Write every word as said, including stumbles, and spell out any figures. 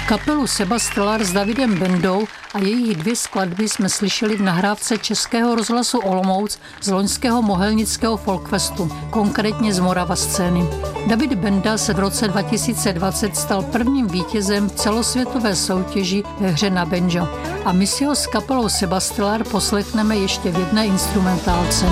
Kapelu Sebastellar s Davidem Bendou a jejich dvě skladby jsme slyšeli v nahrávce Českého rozhlasu Olomouc z loňského Mohelnického folkfestu, konkrétně z Morava scény. David Benda se v roce dva tisíce dvacet stal prvním vítězem v celosvětové soutěži ve hře na banjo a my si ho s kapelou Sebastellar poslechneme ještě v jedné instrumentálce.